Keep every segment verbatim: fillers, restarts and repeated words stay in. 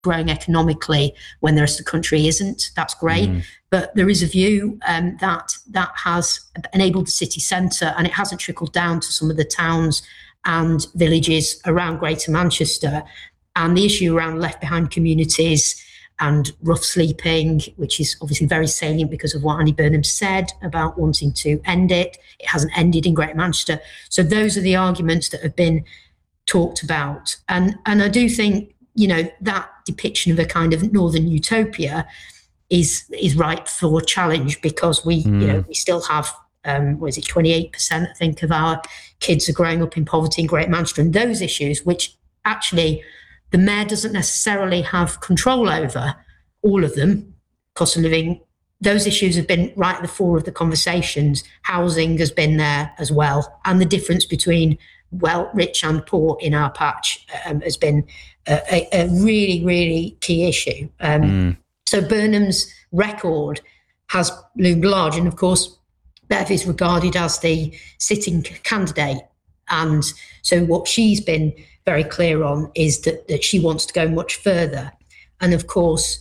growing economically when the rest of the country isn't. That's great. Mm. But there is a view um, that that has enabled the city centre, and it hasn't trickled down to some of the towns and villages around Greater Manchester. And the issue around left behind communities and rough sleeping, which is obviously very salient because of what Andy Burnham said about wanting to end it. It hasn't ended in Greater Manchester. So those are the arguments that have been talked about. And, and I do think, you know, that depiction of a kind of northern utopia is is ripe for challenge, because we, mm. you know, we still have, um, what is it, twenty-eight percent, I think, of our kids are growing up in poverty in Greater Manchester. And those issues, which actually the mayor doesn't necessarily have control over, all of them, cost of living, those issues have been right at the fore of the conversations. Housing has been there as well. And the difference between, well, rich and poor in our patch um, has been a, a, a really, really key issue. Um, mm. So Burnham's record has loomed large. And of course, Bev is regarded as the sitting candidate. And so what she's been very clear on is that, that she wants to go much further. And of course,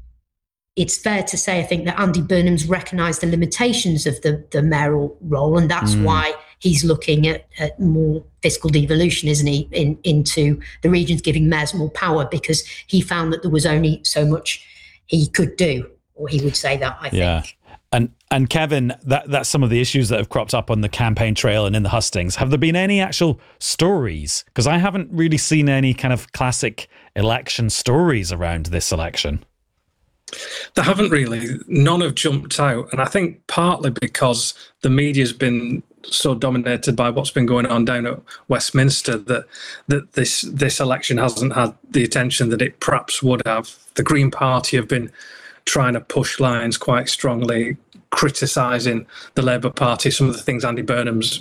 it's fair to say, I think, that Andy Burnham's recognised the limitations of the, the mayoral role, and that's mm. why he's looking at, at more fiscal devolution, isn't he, in, into the regions, giving mayors more power, because he found that there was only so much he could do, or he would say that, I think. Yeah. And and Kevin, that that's some of the issues that have cropped up on the campaign trail and in the hustings. Have there been any actual stories? Because I haven't really seen any kind of classic election stories around this election. There haven't really. None have jumped out. And I think partly because the media's been so dominated by what's been going on down at Westminster that that this this election hasn't had the attention that it perhaps would have. The Green Party have been trying to push lines quite strongly, criticising the Labour Party, some of the things Andy Burnham's